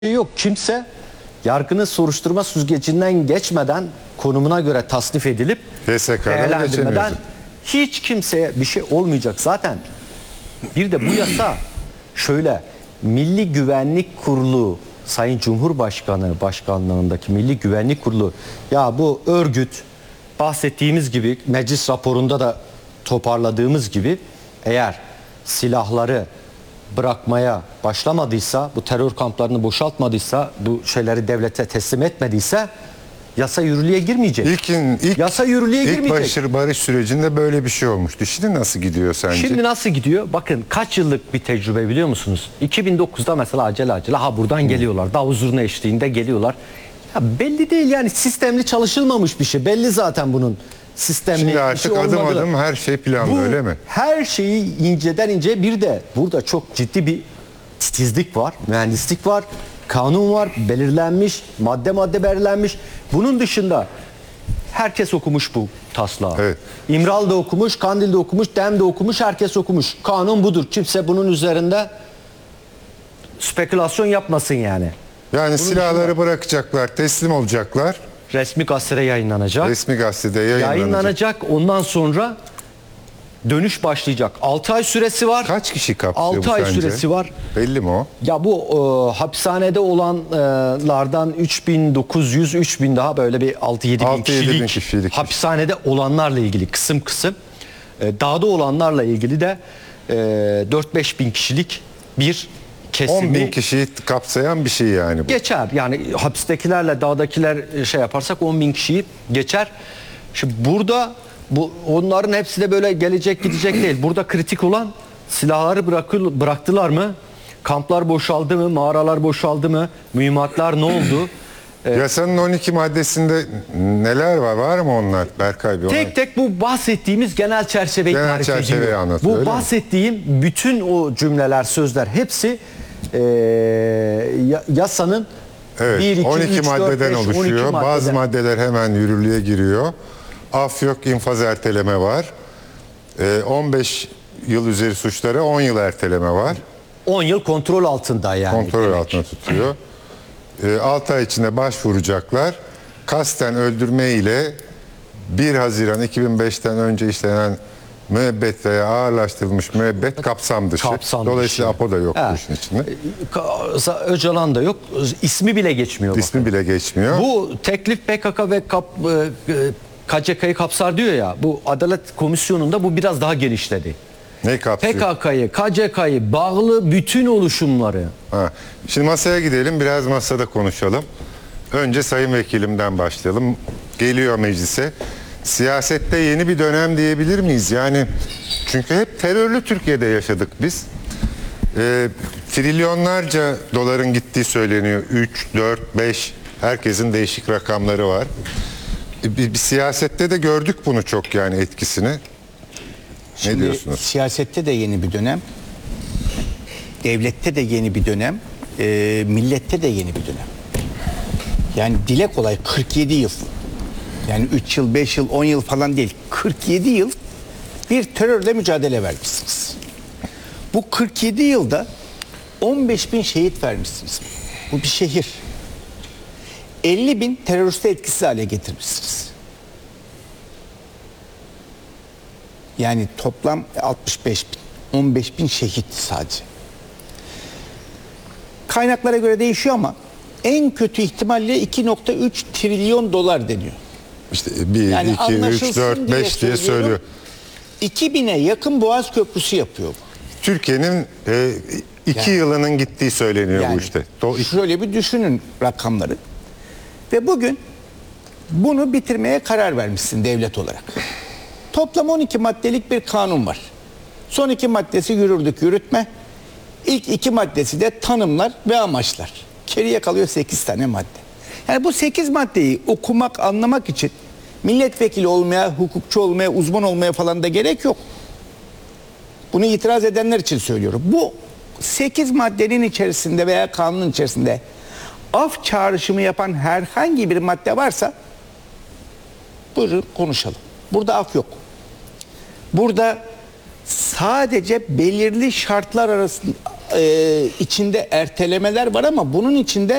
yok. Kimse yargının soruşturma süzgecinden geçmeden konumuna göre tasnif edilip değerlendirmeden hiç kimseye bir şey olmayacak. Zaten bir de bu yasa şöyle, Milli Güvenlik Kurulu, Sayın Cumhurbaşkanı başkanlığındaki Milli Güvenlik Kurulu, ya bu örgüt bahsettiğimiz gibi meclis raporunda da toparladığımız gibi eğer silahları bırakmaya başlamadıysa, bu terör kamplarını boşaltmadıysa, bu şeyleri devlete teslim etmediyse yasa yürürlüğe girmeyecek. Yasa yürürlüğe girmeyecek. İlk barış sürecinde böyle bir şey olmuştu. Şimdi nasıl gidiyor sence? Şimdi nasıl gidiyor? Bakın kaç yıllık bir tecrübe biliyor musunuz? 2009'da mesela acele buradan geliyorlar. Davul zurna eşliğinde geliyorlar. Ya belli değil yani, sistemli çalışılmamış bir şey. Belli zaten bunun sistemli. Şimdi artık adım adım her şey planlı, öyle mi? Her şeyi inceden ince, bir de burada çok ciddi bir titizlik var, mühendislik var, kanun var, belirlenmiş, madde madde belirlenmiş. Bunun dışında herkes okumuş bu taslağı. Evet. İmral da okumuş, Kandil de okumuş, Dem de okumuş, herkes okumuş. Kanun budur. Kimse bunun üzerinde spekülasyon yapmasın yani. Yani bunun silahları bırakacaklar, teslim olacaklar. Resmi gazetede yayınlanacak. Resmi gazetede yayınlanacak. Ondan sonra dönüş başlayacak. 6 ay süresi var. Kaç kişi kapsıyor 6 ay sence? süresi var. Belli mi o? Ya bu hapishanede olanlardan 3900, 3000 daha böyle bir 6-7 bin kişilik hapishanede olanlarla ilgili kısım. Dağda olanlarla ilgili de 4-5 bin kişilik bir kesimi. 10 bin kişiyi kapsayan bir şey yani bu. Geçer. Yani hapistekilerle dağdakiler şey yaparsak 10 bin kişiyi geçer. Şimdi burada onların hepsi de böyle gelecek gidecek değil. Burada kritik olan silahları bıraktılar mı? Kamplar boşaldı mı? Mağaralar boşaldı mı? Mühimmatlar ne oldu? Yasanın 12 maddesinde neler var? Var mı onlar Berkay? Tek tek bu bahsettiğimiz genel çerçeveyi tarif ediyor. Bu bahsettiğim bütün o cümleler, sözler hepsi yasanın 1, 2, 12 3, maddeden 4, 5, oluşuyor. Bazı maddeler hemen yürürlüğe giriyor. Af yok, infaz erteleme var. 15 yıl üzeri suçlara 10 yıl erteleme var. 10 yıl kontrol altında yani. Kontrol altında tutuyor. 6 ay içinde başvuracaklar. Kasten öldürme ile 1 Haziran 2005'ten önce işlenen müebbet veya ağırlaştırılmış müebbet kapsam dışı. Dolayısıyla APO da yok bu işin içinde. Öcalan da yok. İsmi bile geçmiyor. İsmi bile geçmiyor. Bu teklif PKK ve KCK'yı kapsar diyor ya. Bu Adalet Komisyonu'nda bu biraz daha genişledi. Ne kapsıyor? PKK'yı, KCK'yı bağlı bütün oluşumları. Şimdi masaya gidelim, biraz masada konuşalım. Önce Sayın Vekilimden başlayalım. Geliyor meclise. Siyasette yeni bir dönem diyebilir miyiz? Yani çünkü hep terörlü Türkiye'de yaşadık biz. Trilyonlarca doların gittiği söyleniyor. 3, 4, 5, herkesin değişik rakamları var. Bir siyasette de gördük bunu çok, yani etkisini. Şimdi ne diyorsunuz? Siyasette de yeni bir dönem, devlette de yeni bir dönem, millette de yeni bir dönem. Yani dile kolay 47 yıl, yani 3 yıl, 5 yıl, 10 yıl falan değil, 47 yıl bir terörle mücadele vermişsiniz. Bu 47 yılda 15 bin şehit vermişsiniz. Bu bir şehir. 50 bin teröristi etkisiz hale getirmişsiniz. Yani toplam 65 bin, 15 bin şehit sadece. Kaynaklara göre değişiyor ama en kötü ihtimalle 2,3 trilyon dolar deniyor. İşte 1, yani 2, 3, 4, 5 diye söylüyor. 2000'e yakın Boğaz Köprüsü yapıyor. Türkiye'nin 2 yılının gittiği söyleniyor yani, bu işte. Şöyle bir düşünün rakamları. Ve bugün bunu bitirmeye karar vermişsin devlet olarak. Toplam 12 maddelik bir kanun var. Son 2 maddesi yürürdük yürütme. İlk 2 maddesi de tanımlar ve amaçlar. Geriye kalıyor 8 tane madde. Yani bu 8 maddeyi okumak, anlamak için milletvekili olmaya, hukukçu olmaya, uzman olmaya falan da gerek yok. Bunu itiraz edenler için söylüyorum. Bu 8 maddenin içerisinde veya kanunun içerisinde af çağrışımı yapan herhangi bir madde varsa buyurun konuşalım. Burada af yok. Burada sadece belirli şartlar içinde ertelemeler var ama bunun içinde